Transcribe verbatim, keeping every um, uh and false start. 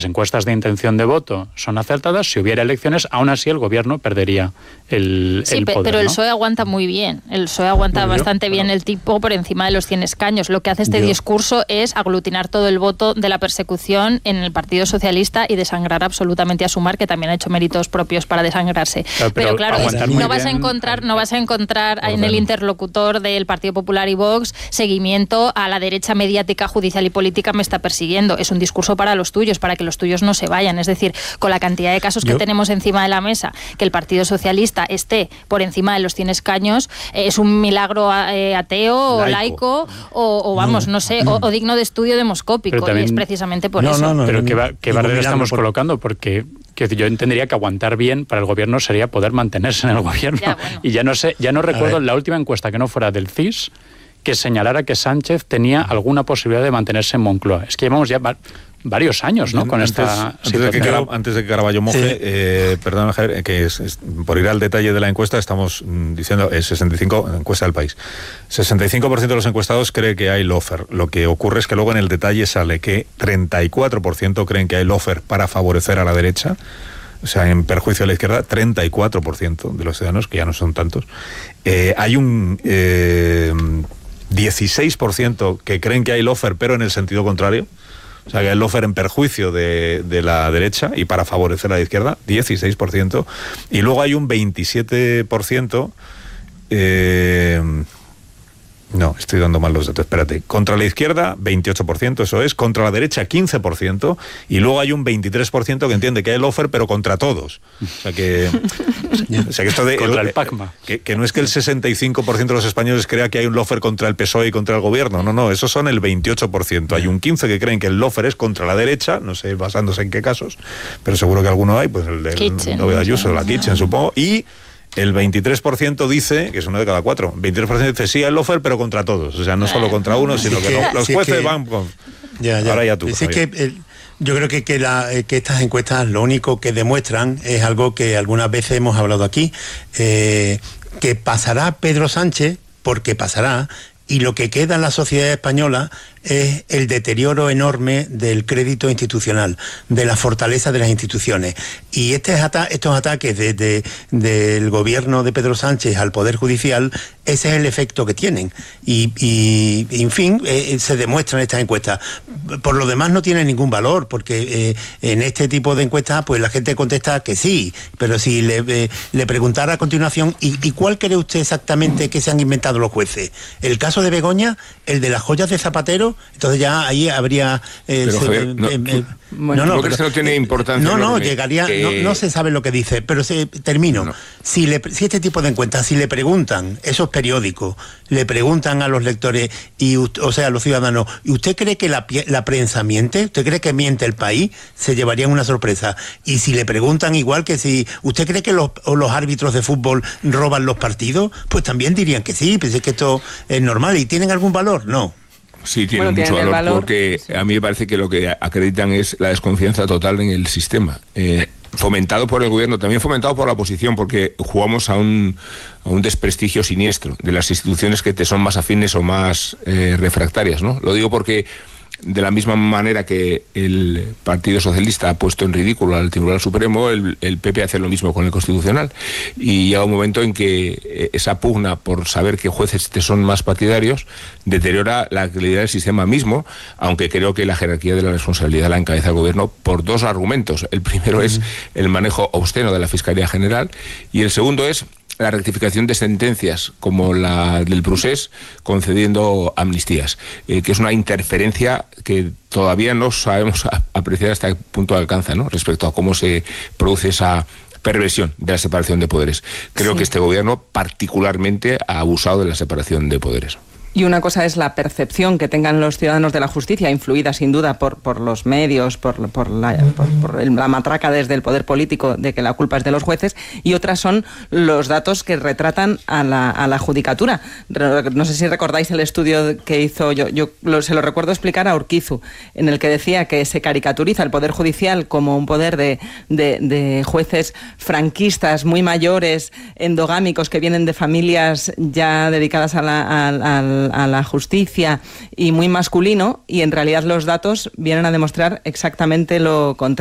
las encuestas de intención de voto son acertadas, si hubiera elecciones, aún así el gobierno perdería el, sí, el poder. Pero ¿no? el P S O E aguanta muy bien. El P S O E aguanta bueno, bastante yo, bien bueno. el tipo por encima de los cien escaños. Lo que hace este yo. discurso es aglutinar todo el voto de la persecución en el Partido Socialista y desangrar absolutamente a Sumar, que también ha hecho méritos propios para desangrarse. Claro, pero, pero claro, es, no, vas a encontrar, no vas a encontrar bueno, en el interlocutor del Partido Popular y Vox seguimiento a la derecha mediática, judicial y política me está persiguiendo. Es un discurso para los tuyos, para que los tuyos no se vayan. Es decir, con la cantidad de casos Yo. que tenemos encima de la mesa, que el Partido Socialista esté por encima de los cien escaños, eh, es un milagro eh, ateo o laico, o, o vamos, no, no sé, no. O, o digno de estudio demoscópico. También, y es precisamente por no, eso. No, no, Pero ¿qué, va, qué barrera estamos por... colocando? Porque que yo entendería que aguantar bien para el gobierno sería poder mantenerse en el gobierno. Ya, bueno. Y ya no sé, ya no recuerdo la última encuesta que no fuera del C I S que señalara que Sánchez tenía alguna posibilidad de mantenerse en Moncloa. Es que llevamos ya varios años, ¿no? Con antes, esta antes situación. De que Cara, antes de que Caraballo moje, sí. eh, perdón, Javier, que es, es, por ir al detalle de la encuesta, estamos mm, diciendo, es sesenta y cinco, encuesta del país, sesenta y cinco por ciento de los encuestados cree que hay lawfare. Lo que ocurre es que luego en el detalle sale que treinta y cuatro por ciento creen que hay lawfare para favorecer a la derecha, o sea, en perjuicio de la izquierda, treinta y cuatro por ciento de los ciudadanos, que ya no son tantos. Eh, hay un eh, dieciséis por ciento que creen que hay lawfare, pero en el sentido contrario. O sea, que hay lawfare en perjuicio de, de la derecha y para favorecer a la izquierda, dieciséis por ciento. Y luego hay un veintisiete por ciento... Eh, no, estoy dando mal los datos, espérate. Contra la izquierda, veintiocho por ciento, eso es. Contra la derecha, quince por ciento. Y luego hay un veintitrés por ciento que entiende que hay lawfare, pero contra todos. O sea que... o sea que esto de... contra el, el PACMA. Que, que no es que el sesenta y cinco por ciento de los españoles crea que hay un lawfare contra el P S O E y contra el gobierno. No, no, esos son el veintiocho por ciento. Hay un quince por ciento que creen que el lawfare es contra la derecha, no sé basándose en qué casos, pero seguro que alguno hay, pues el del Nove Ayuso, la Kitchen, supongo. Y... el veintitrés por ciento dice, que es uno de cada cuatro, veintitrés por ciento dice sí al lawfare, pero contra todos. O sea, no solo contra uno, sino sí que, que no, los sí jueces que, van con... Ya, ya. Ahora ya tú. Sí, que el, yo creo que, que, la, que estas encuestas lo único que demuestran es algo que algunas veces hemos hablado aquí, eh, que pasará Pedro Sánchez, porque pasará, y lo que queda en la sociedad española es el deterioro enorme del crédito institucional, de la fortaleza de las instituciones. Y este ata- estos ataques de, de, del gobierno de Pedro Sánchez al Poder Judicial, ese es el efecto que tienen. Y, y en fin, eh, se demuestra en estas encuestas. Por lo demás no tiene ningún valor, porque eh, en este tipo de encuestas pues la gente contesta que sí, pero si le, eh, le preguntara a continuación, ¿y, ¿y cuál cree usted exactamente que se han inventado los jueces? ¿El caso de Begoña? ¿El de las joyas de Zapatero? Entonces ya ahí habría... Eh, pero, se, Javier, no, eh, eh, bueno, no, no, pero, no tiene importancia. No, no, llegaría... Que... No, no se sabe lo que dice, pero se, termino. No. Si, le, si este tipo de encuestas, si le preguntan, esos periódicos, le preguntan a los lectores, y o sea, a los ciudadanos, ¿y usted cree que la, la prensa miente? ¿Usted cree que miente el país? Se llevarían una sorpresa. Y si le preguntan igual que si... ¿Usted cree que los, los árbitros de fútbol roban los partidos? Pues también dirían que sí, pues es que esto es normal. ¿Y tienen algún valor? No. Sí, tiene bueno, mucho valor, valor porque sí. A mí me parece que lo que acreditan es la desconfianza total en el sistema. Eh, fomentado por el gobierno, también fomentado por la oposición, porque jugamos a un, a un desprestigio siniestro de las instituciones que te son más afines o más eh, refractarias, ¿no? Lo digo porque... de la misma manera que el Partido Socialista ha puesto en ridículo al Tribunal Supremo, el, el P P hace lo mismo con el Constitucional. Y llega un momento en que esa pugna por saber qué jueces te son más partidarios deteriora la calidad del sistema mismo, aunque creo que la jerarquía de la responsabilidad la encabeza el gobierno por dos argumentos. El primero mm. es el manejo obsceno de la Fiscalía General y el segundo es la rectificación de sentencias como la del Procés concediendo amnistías, eh, que es una interferencia que todavía no sabemos apreciar hasta qué punto alcanza, ¿no?, respecto a cómo se produce esa perversión de la separación de poderes. Creo sí. que este gobierno particularmente ha abusado de la separación de poderes. Y una cosa es la percepción que tengan los ciudadanos de la justicia, influida sin duda por, por los medios, por, por, la, por, por el, la matraca desde el poder político de que la culpa es de los jueces, y otras son los datos que retratan a la, a la judicatura. No sé si recordáis el estudio que hizo, yo, yo lo, se lo recuerdo explicar a Urquizu, en el que decía que se caricaturiza el poder judicial como un poder de, de, de jueces franquistas, muy mayores, endogámicos, que vienen de familias ya dedicadas a la, a, a a la justicia y muy masculino, y en realidad los datos vienen a demostrar exactamente lo contrario.